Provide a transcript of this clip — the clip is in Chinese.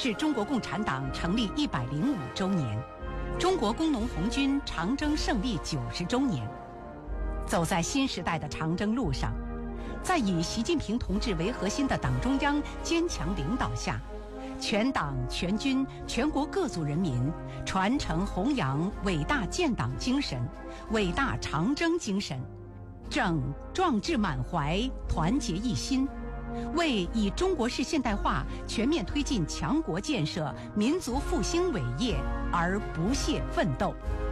是中国共产党成立105周年，中国工农红军长征胜利90周年。走在新时代的长征路上，在以习近平同志为核心的党中央坚强领导下，全党全军全国各族人民传承弘扬伟大建党精神、伟大长征精神，正壮志满怀、团结一心，为以中国式现代化全面推进强国建设、民族复兴伟业而不懈奋斗。